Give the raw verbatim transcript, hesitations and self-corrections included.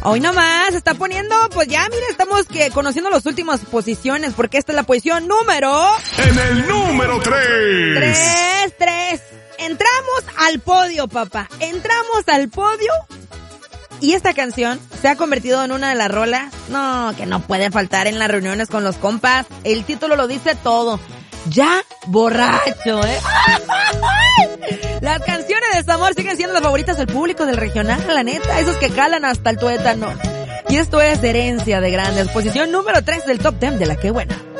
Hoy nomás se está poniendo, pues ya, mire, estamos que conociendo las últimas posiciones, porque esta es la posición número... En el número tres. Tres, tres. Entramos al podio, papá. Entramos al podio. Y esta canción se ha convertido en una de las rolas, no, que no puede faltar en las reuniones con los compas. El título lo dice todo. Ya borracho, ¿eh? Las canciones de desamor siguen siendo las favoritas del público del regional, la neta. Esos que calan hasta el tuétano. Y esto es Herencia de Grandes. Posición número tres del Top diez de La Que Buena.